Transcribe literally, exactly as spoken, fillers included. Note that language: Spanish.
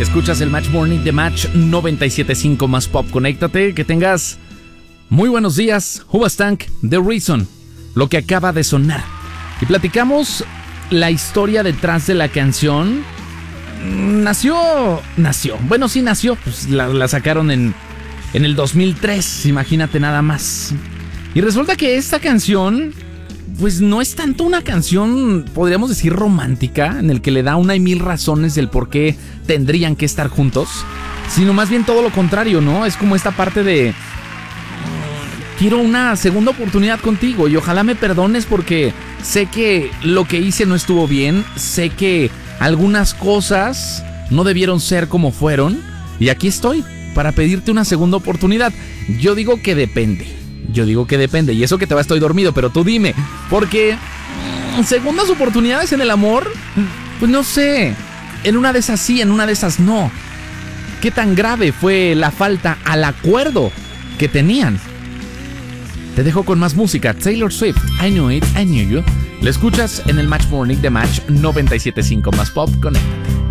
Escuchas el Match Morning de Match noventa y siete punto cinco más Pop. Conéctate, que tengas muy buenos días. Hoobastank, The Reason, lo que acaba de sonar. Y platicamos la historia detrás de la canción. Nació, nació. Bueno, sí nació, pues la, la sacaron en, en el dos mil tres, imagínate nada más. Y resulta que esta canción, pues no es tanto una canción, podríamos decir, romántica, en el que le da una y mil razones del por qué tendrían que estar juntos, sino más bien todo lo contrario, ¿no? Es como esta parte de... quiero una segunda oportunidad contigo y ojalá me perdones porque sé que lo que hice no estuvo bien, sé que algunas cosas no debieron ser como fueron y aquí estoy para pedirte una segunda oportunidad. Yo digo que depende, yo digo que depende y eso que te va estoy dormido, pero tú dime, porque segundas oportunidades en el amor, pues no sé, en una de esas sí, en una de esas no. ¿Qué tan grave fue la falta al acuerdo que tenían? Te dejo con más música. Taylor Swift, I Knew It, I Knew You. Lo escuchas en el Match Morning de Match noventa y siete punto cinco más Pop. Conéctate.